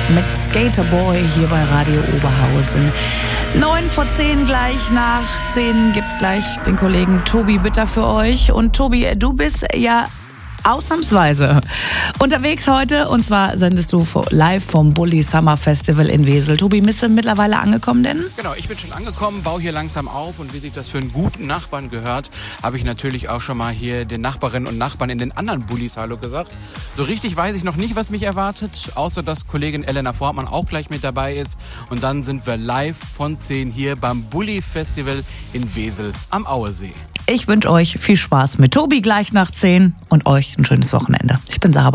mit Skaterboy hier bei Radio Oberhausen. 9:10, gleich nach 10 gibt's gleich den Kollegen Tobi Bitter für euch. Und Tobi, du bist ja ausnahmsweise unterwegs heute, und zwar sendest du live vom Bulli Summer Festival in Wesel. Tobi, bist du mittlerweile angekommen denn? Genau, ich bin schon angekommen, baue hier langsam auf, und wie sich das für einen guten Nachbarn gehört, habe ich natürlich auch schon mal hier den Nachbarinnen und Nachbarn in den anderen Bullis Hallo gesagt. So richtig weiß ich noch nicht, was mich erwartet, außer dass Kollegin Elena Fortmann auch gleich mit dabei ist, und dann sind wir live von 10 hier beim Bulli Festival in Wesel am Auesee. Ich wünsche euch viel Spaß mit Tobi gleich nach 10 und euch ein schönes Wochenende. Ich bin Sarah